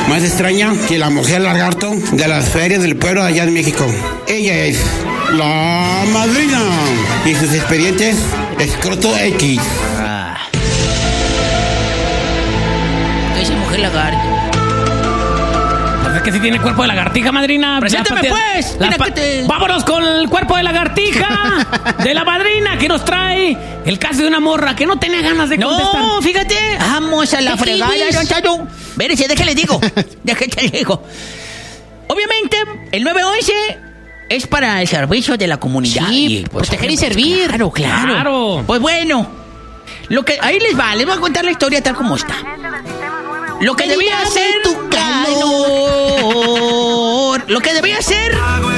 más extraña que la mujer lagarto de las ferias del pueblo allá en México. Ella es la madrina y sus expedientes escroto X. Esa mujer lagarto. Pues es que sí tiene cuerpo de lagartija, madrina. Preséntame pues. Vámonos con el cuerpo de lagartija de la madrina que nos trae el caso de una morra que no tenía ganas de contestar. No, fíjate. Vamos a la fregada, don Chayo. Vérese, déjale digo. Obviamente, el 911 es para el servicio de la comunidad. Sí, pues, proteger y servir. Claro. Pues bueno, ahí les voy a contar la historia tal como está. Lo que debía hacer tu calor. Lo que debía ser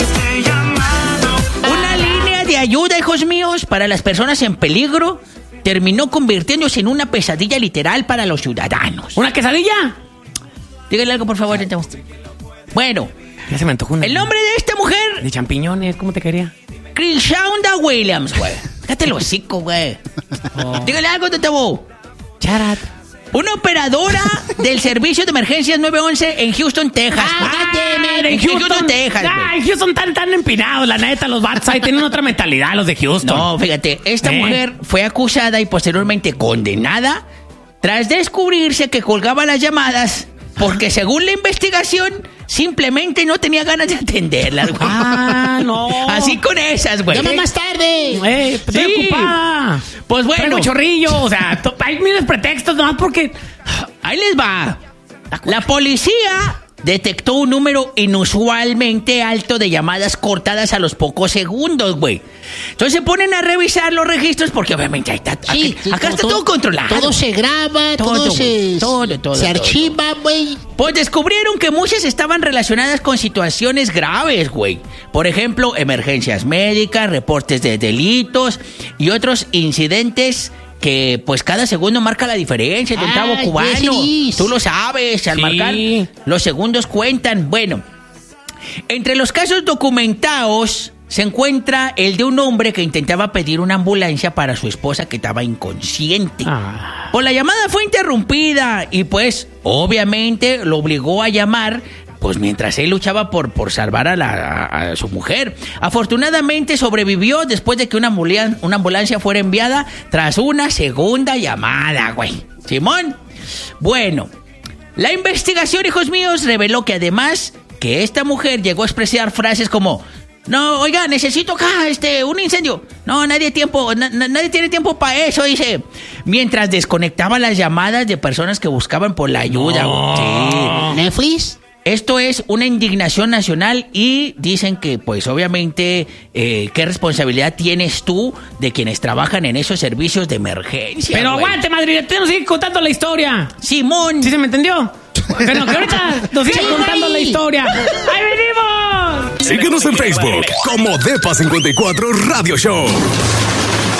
una línea de ayuda, hijos míos, para las personas en peligro, terminó convirtiéndose en una pesadilla literal para los ciudadanos. ¿Una quesadilla? Dígale algo, por favor. Bueno, ya se me antojó una. El nombre de esta mujer. De champiñones, ¿cómo te quería? Crishaunda Williams, güey. Cállate el hocico, güey. Dígale algo, Tetebo. Charat. Una operadora del servicio de emergencias 911 en Houston, Texas. En Houston, Texas. En Houston tan empinados, la neta, los vatos ahí tienen otra mentalidad, los de Houston. No, fíjate, esta mujer fue acusada y posteriormente condenada tras descubrirse que colgaba las llamadas porque según la investigación simplemente no tenía ganas de atenderlas, güey. No. Así con esas, güey. Llama más tarde. Estoy ocupada. Pues bueno. Traigo chorrillo, o sea, hay miles pretextos nomás porque... Ahí les va. La policía detectó un número inusualmente alto de llamadas cortadas a los pocos segundos, güey. Entonces se ponen a revisar los registros porque obviamente acá está todo controlado. Todo se graba, todo se archiva, güey. Pues descubrieron que muchas estaban relacionadas con situaciones graves, güey. Por ejemplo, emergencias médicas, reportes de delitos y otros incidentes que pues cada segundo marca la diferencia de un chavo cubano. Tú lo sabes, al marcar los segundos cuentan. Bueno, entre los casos documentados se encuentra el de un hombre que intentaba pedir una ambulancia para su esposa que estaba inconsciente. Pues la llamada fue interrumpida y pues obviamente lo obligó a llamar pues mientras él luchaba por salvar a su mujer. Afortunadamente sobrevivió después de que una ambulancia fuera enviada tras una segunda llamada, güey. Simón. Bueno, la investigación, hijos míos, reveló que además que esta mujer llegó a expresar frases como: no, oiga, necesito acá un incendio. No, nadie tiene tiempo para eso, dice. Mientras desconectaba las llamadas de personas que buscaban por la ayuda. No. Sí. ¿Netflix? Esto es una indignación nacional y dicen que, pues, obviamente, ¿qué responsabilidad tienes tú de quienes trabajan en esos servicios de emergencia? Pero güey. aguante, madre, tenemos que seguir contando la historia. Simón. ¿Sí se me entendió? Pero que ahorita nos sigue contando la historia. ¡Ahí venimos! Síguenos en Facebook como Depa54 Radio Show.